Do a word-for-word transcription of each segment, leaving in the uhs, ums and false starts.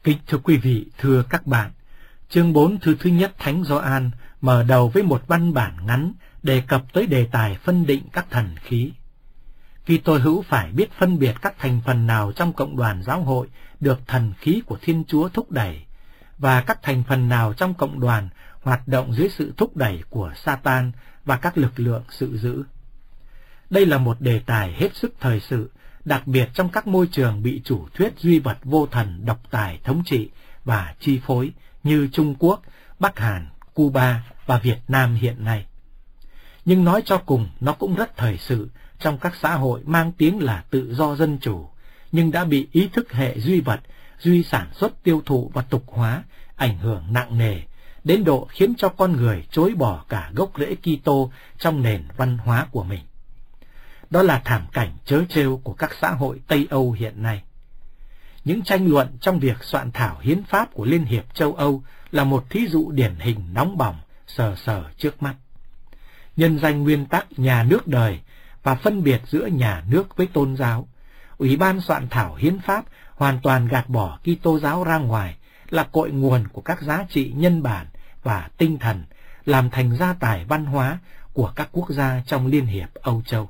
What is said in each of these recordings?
Kính thưa quý vị, thưa các bạn, chương bốn thư thứ nhất Thánh Gioan mở đầu với một văn bản ngắn đề cập tới đề tài phân định các thần khí. Kitô hữu phải biết phân biệt các thành phần nào trong cộng đoàn giáo hội được thần khí của Thiên Chúa thúc đẩy, và các thành phần nào trong cộng đoàn hoạt động dưới sự thúc đẩy của Satan và các lực lượng sự dữ. Đây là một đề tài hết sức thời sự, đặc biệt trong các môi trường bị chủ thuyết duy vật vô thần độc tài thống trị và chi phối như Trung Quốc, Bắc Hàn, Cuba và Việt Nam hiện nay. Nhưng nói cho cùng, nó cũng rất thời sự trong các xã hội mang tiếng là tự do dân chủ, nhưng đã bị ý thức hệ duy vật, duy sản xuất tiêu thụ và tục hóa ảnh hưởng nặng nề, đến độ khiến cho con người chối bỏ cả gốc rễ Kitô trong nền văn hóa của mình. Đó là thảm cảnh trớ trêu của các xã hội Tây Âu hiện nay. Những tranh luận trong việc soạn thảo hiến pháp của Liên hiệp châu Âu là một thí dụ điển hình nóng bỏng sờ sờ trước mắt. Nhân danh nguyên tắc nhà nước đời và phân biệt giữa nhà nước với tôn giáo, Ủy ban soạn thảo hiến pháp hoàn toàn gạt bỏ Kitô giáo ra ngoài, là cội nguồn của các giá trị nhân bản và tinh thần, làm thành gia tài văn hóa của các quốc gia trong Liên hiệp Âu Châu.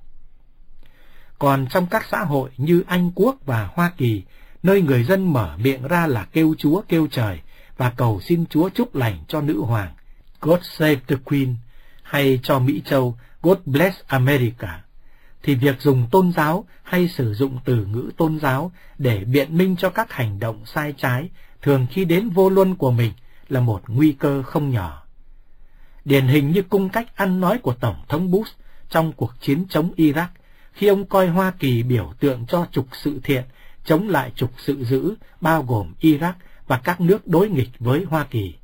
Còn trong các xã hội như Anh Quốc và Hoa Kỳ, nơi người dân mở miệng ra là kêu Chúa kêu trời và cầu xin Chúa chúc lành cho nữ hoàng, God Save the Queen, hay cho Mỹ Châu, God Bless America, thì việc dùng tôn giáo hay sử dụng từ ngữ tôn giáo để biện minh cho các hành động sai trái thường khi đến vô luân của mình là một nguy cơ không nhỏ. Điển hình như cung cách ăn nói của Tổng thống Bush trong cuộc chiến chống Iraq, khi ông coi Hoa Kỳ biểu tượng cho trục sự thiện chống lại trục sự dữ, bao gồm Iraq và các nước đối nghịch với Hoa Kỳ.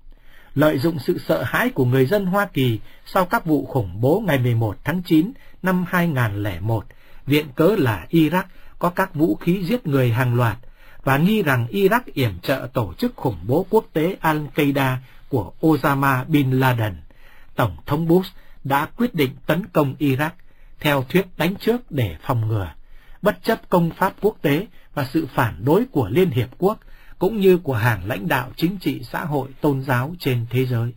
Lợi dụng sự sợ hãi của người dân Hoa Kỳ sau các vụ khủng bố ngày mười một tháng chín năm hai nghìn không trăm lẻ một, viện cớ là Iraq có các vũ khí giết người hàng loạt, và nghi rằng Iraq yểm trợ tổ chức khủng bố quốc tế Al-Qaeda của Osama Bin Laden, Tổng thống Bush đã quyết định tấn công Iraq theo thuyết đánh trước để phòng ngừa, bất chấp công pháp quốc tế và sự phản đối của Liên hiệp quốc cũng như của hàng lãnh đạo chính trị xã hội tôn giáo trên thế giới.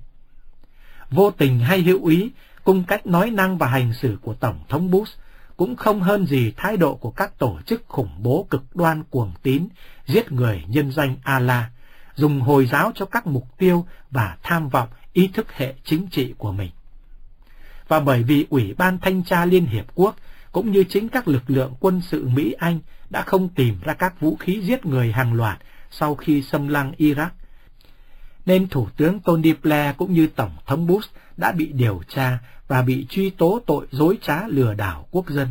Vô tình hay hữu ý, cung cách nói năng và hành xử của Tổng thống Bush cũng không hơn gì thái độ của các tổ chức khủng bố cực đoan cuồng tín, giết người nhân danh Allah, dùng Hồi giáo cho các mục tiêu và tham vọng ý thức hệ chính trị của mình. Và bởi vì Ủy ban Thanh tra Liên hiệp quốc cũng như chính các lực lượng quân sự Mỹ Anh đã không tìm ra các vũ khí giết người hàng loạt sau khi xâm lăng Iraq, nên Thủ tướng Tony Blair cũng như Tổng thống Bush đã bị điều tra và bị truy tố tội dối trá lừa đảo quốc dân.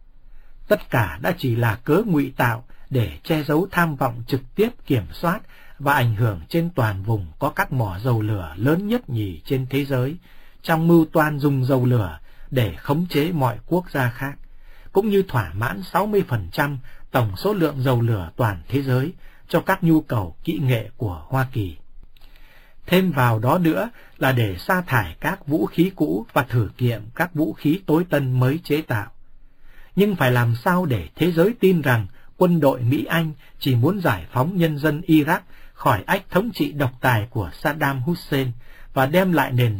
Tất cả đã chỉ là cớ ngụy tạo để che giấu tham vọng trực tiếp kiểm soát và ảnh hưởng trên toàn vùng có các mỏ dầu lửa lớn nhất nhì trên thế giới, trong mưu toan dùng dầu lửa để khống chế mọi quốc gia khác, cũng như thỏa mãn sáu mươi phần trăm tổng số lượng dầu lửa toàn thế giới cho các nhu cầu kỹ nghệ của Hoa Kỳ. Thêm vào đó nữa là để sa thải các vũ khí cũ và thử nghiệm các vũ khí tối tân mới chế tạo. Nhưng phải làm sao để thế giới tin rằng quân đội Mỹ Anh chỉ muốn giải phóng nhân dân Iraq khỏi ách thống trị độc tài của Saddam Hussein và đem lại nền